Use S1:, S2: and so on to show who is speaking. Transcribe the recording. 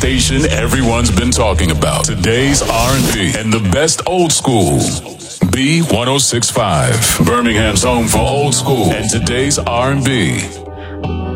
S1: station everyone's been talking about. Today's R&B and the best old school. B1065, Birmingham's home for old school and today's R&B.